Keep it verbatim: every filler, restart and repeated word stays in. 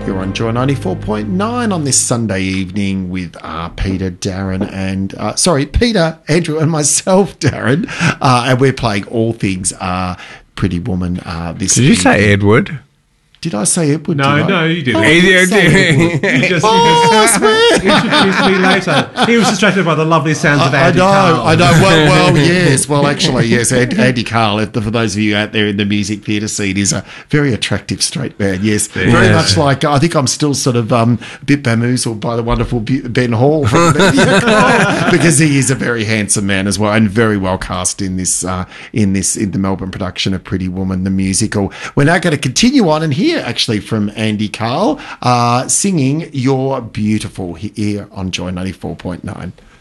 You're on Joy ninety-four point nine on this Sunday evening with uh, Peter, Darren, and uh, sorry, Peter, Andrew, and myself, Darren, uh, and we're playing all things uh, Pretty Woman. Uh, this Did you say Edward? Did I say Edward? No, did I? no, you didn't. Oh, I did say Edward. You just, Oh, you just I swear. introduced me later. He was distracted by the lovely sounds of I, I Andy know, Carl. I know. Well, well, yes. Well, actually, yes. Ed, Andy Carl, if- for those of you out there in the music theatre scene, is a very attractive straight man. Yes, very Yeah. much like I think I'm still sort of um, a bit bamboozled by the wonderful Bu- Ben Hall from the Media Club, because he is a very handsome man as well, and very well cast in this uh, in this in the Melbourne production of Pretty Woman the musical. We're now going to continue on and hear actually from Andy Carl uh, singing "You're Beautiful" here on Joy ninety-four point nine.